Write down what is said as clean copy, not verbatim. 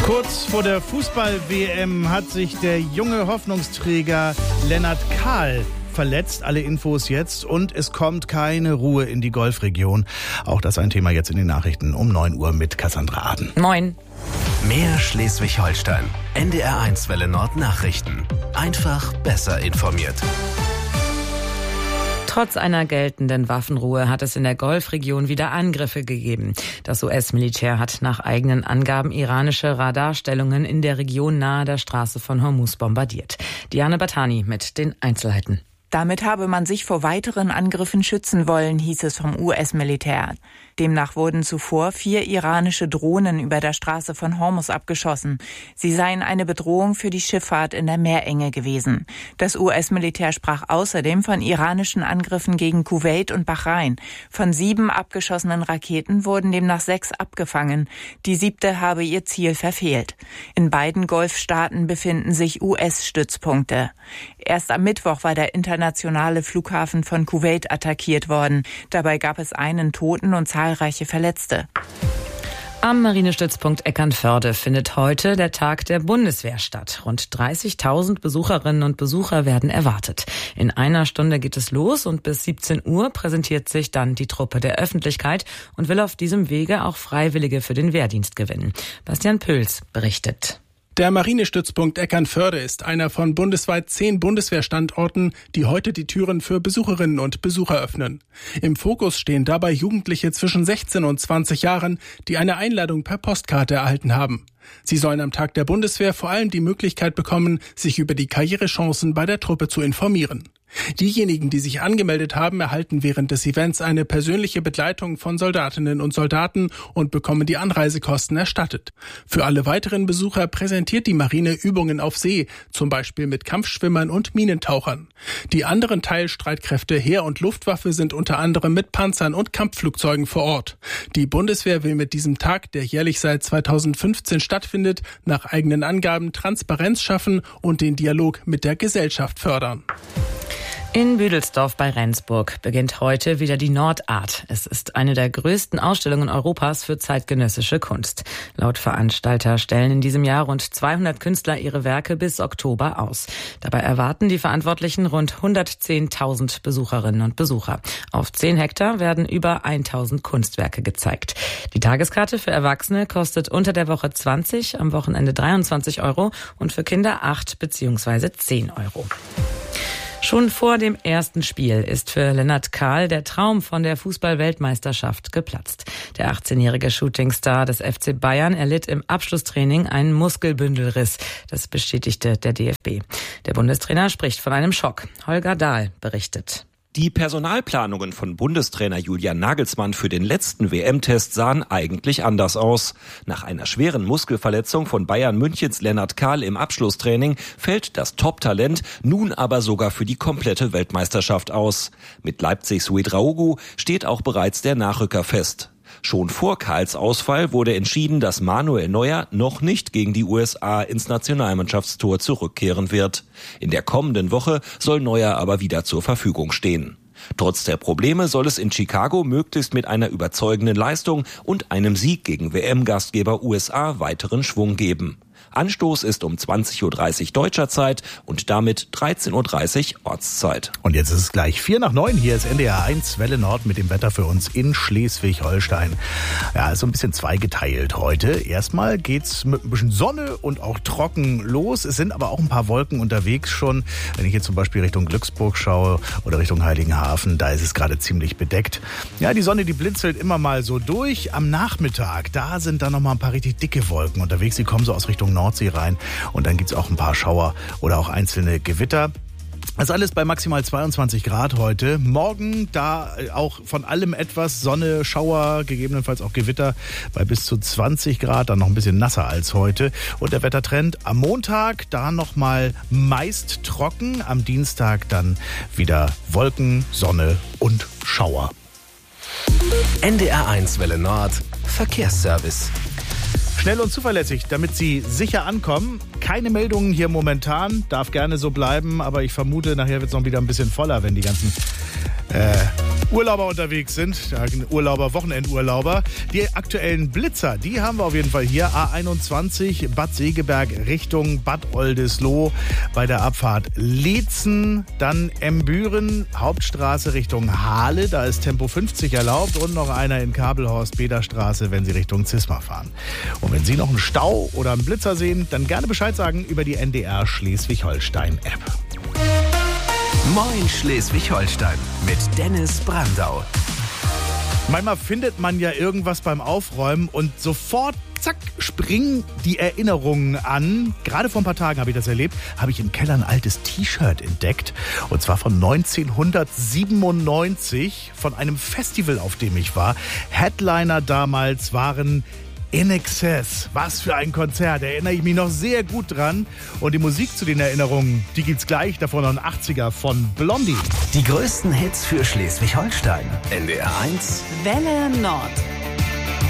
Kurz vor der Fußball-WM hat sich der junge Hoffnungsträger Lennart Kahl verletzt. Alle Infos jetzt und es kommt keine Ruhe in die Golfregion. Auch das ein Thema jetzt in den Nachrichten um 9 Uhr mit Cassandra Aden. Moin. Mehr Schleswig-Holstein. NDR1 Welle Nord Nachrichten. Einfach besser informiert. Trotz einer geltenden Waffenruhe hat es in der Golfregion wieder Angriffe gegeben. Das US-Militär hat nach eigenen Angaben iranische Radarstellungen in der Region nahe der Straße von Hormuz bombardiert. Diane Batani mit den Einzelheiten. Damit habe man sich vor weiteren Angriffen schützen wollen, hieß es vom US-Militär. Demnach wurden zuvor 4 iranische Drohnen über der Straße von Hormuz abgeschossen. Sie seien eine Bedrohung für die Schifffahrt in der Meerenge gewesen. Das US-Militär sprach außerdem von iranischen Angriffen gegen Kuwait und Bahrain. Von 7 abgeschossenen Raketen wurden demnach 6 abgefangen. Die 7. habe ihr Ziel verfehlt. In beiden Golfstaaten befinden sich US-Stützpunkte. Erst am Mittwoch war der internationale Flughafen von Kuwait attackiert worden. Dabei gab es einen Toten und zahlreiche Verletzte. Am Marinestützpunkt Eckernförde findet heute der Tag der Bundeswehr statt. Rund 30.000 Besucherinnen und Besucher werden erwartet. In einer Stunde geht es los und bis 17 Uhr präsentiert sich dann die Truppe der Öffentlichkeit und will auf diesem Wege auch Freiwillige für den Wehrdienst gewinnen. Bastian Püls berichtet. Der Marinestützpunkt Eckernförde ist einer von bundesweit 10 Bundeswehrstandorten, die heute die Türen für Besucherinnen und Besucher öffnen. Im Fokus stehen dabei Jugendliche zwischen 16 und 20 Jahren, die eine Einladung per Postkarte erhalten haben. Sie sollen am Tag der Bundeswehr vor allem die Möglichkeit bekommen, sich über die Karrierechancen bei der Truppe zu informieren. Diejenigen, die sich angemeldet haben, erhalten während des Events eine persönliche Begleitung von Soldatinnen und Soldaten und bekommen die Anreisekosten erstattet. Für alle weiteren Besucher präsentiert die Marine Übungen auf See, zum Beispiel mit Kampfschwimmern und Minentauchern. Die anderen Teilstreitkräfte Heer und Luftwaffe sind unter anderem mit Panzern und Kampfflugzeugen vor Ort. Die Bundeswehr will mit diesem Tag, der jährlich seit 2015 stattfindet, nach eigenen Angaben Transparenz schaffen und den Dialog mit der Gesellschaft fördern. In Büdelsdorf bei Rendsburg beginnt heute wieder die Nordart. Es ist eine der größten Ausstellungen Europas für zeitgenössische Kunst. Laut Veranstalter stellen in diesem Jahr rund 200 Künstler ihre Werke bis Oktober aus. Dabei erwarten die Verantwortlichen rund 110.000 Besucherinnen und Besucher. Auf 10 Hektar werden über 1.000 Kunstwerke gezeigt. Die Tageskarte für Erwachsene kostet unter der Woche 20, am Wochenende 23 € und für Kinder 8 bzw. 10 €. Schon vor dem ersten Spiel ist für Lennart Kahl der Traum von der Fußball-Weltmeisterschaft geplatzt. Der 18-jährige Shootingstar des FC Bayern erlitt im Abschlusstraining einen Muskelbündelriss. Das bestätigte der DFB. Der Bundestrainer spricht von einem Schock. Holger Dahl berichtet. Die Personalplanungen von Bundestrainer Julian Nagelsmann für den letzten WM-Test sahen eigentlich anders aus. Nach einer schweren Muskelverletzung von Bayern Münchens Lennart Kahl im Abschlusstraining fällt das Top-Talent nun aber sogar für die komplette Weltmeisterschaft aus. Mit Leipzigs Ouedraogo steht auch bereits der Nachrücker fest. Schon vor Kahls Ausfall wurde entschieden, dass Manuel Neuer noch nicht gegen die USA ins Nationalmannschaftstor zurückkehren wird. In der kommenden Woche soll Neuer aber wieder zur Verfügung stehen. Trotz der Probleme soll es in Chicago möglichst mit einer überzeugenden Leistung und einem Sieg gegen WM-Gastgeber USA weiteren Schwung geben. Anstoß ist um 20.30 Uhr deutscher Zeit und damit 13.30 Uhr Ortszeit. Und jetzt ist es gleich 8:45. Hier ist NDR1 Welle Nord mit dem Wetter für uns in Schleswig-Holstein. Ja, ist so ein bisschen zweigeteilt heute. Erstmal geht's mit ein bisschen Sonne und auch trocken los. Es sind aber auch ein paar Wolken unterwegs schon. Wenn ich jetzt zum Beispiel Richtung Glücksburg schaue oder Richtung Heiligenhafen, da ist es gerade ziemlich bedeckt. Ja, die Sonne, die blinzelt immer mal so durch. Am Nachmittag, da sind dann noch mal ein paar richtig dicke Wolken unterwegs. Die kommen so aus Richtung Nordsee rein und dann gibt's auch ein paar Schauer oder auch einzelne Gewitter. Das alles bei maximal 22 Grad heute. Morgen da auch von allem etwas Sonne, Schauer, gegebenenfalls auch Gewitter bei bis zu 20 Grad, dann noch ein bisschen nasser als heute. Und der Wettertrend am Montag da nochmal meist trocken, am Dienstag dann wieder Wolken, Sonne und Schauer. NDR1 Welle Nord Verkehrsservice. Schnell und zuverlässig, damit Sie sicher ankommen. Keine Meldungen hier momentan, darf gerne so bleiben, aber ich vermute, nachher wird es noch wieder ein bisschen voller, wenn die ganzen Urlauber unterwegs sind, Urlauber, Wochenendurlauber. Die aktuellen Blitzer, die haben wir auf jeden Fall hier. A21 Bad Segeberg Richtung Bad Oldesloe bei der Abfahrt Leetzen. Dann Embüren, Hauptstraße Richtung Hahle. Da ist Tempo 50 erlaubt. Und noch einer in Kabelhorst-Bederstraße, wenn Sie Richtung Zismar fahren. Und wenn Sie noch einen Stau oder einen Blitzer sehen, dann gerne Bescheid sagen über die NDR Schleswig-Holstein-App. Moin Schleswig-Holstein mit Dennis Brandau. Manchmal findet man ja irgendwas beim Aufräumen und sofort, zack, springen die Erinnerungen an. Gerade vor ein paar Tagen habe ich das erlebt, habe ich im Keller ein altes T-Shirt entdeckt. Und zwar von 1997, von einem Festival, auf dem ich war. Headliner damals waren INXS. Was für ein Konzert, erinnere ich mich noch sehr gut dran. Und die Musik zu den Erinnerungen, die gibt's gleich, davon noch ein 80er von Blondie. Die größten Hits für Schleswig-Holstein. NDR 1 Welle Nord.